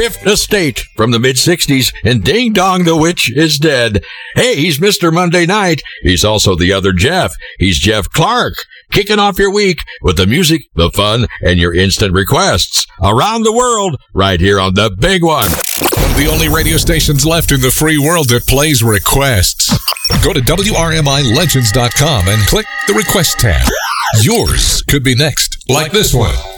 Fifth Estate from the mid-'60s, and Ding Dong the Witch is Dead. Hey, he's Mr. Monday Night. He's also the other Jeff. He's Jeff Clark. Kicking off your week with the music, the fun, and your instant requests. Around the world, right here on the big one. One of the only radio stations left in the free world that plays requests. Go to WRMILegends.com and click the request tab. Yours could be next, like this one.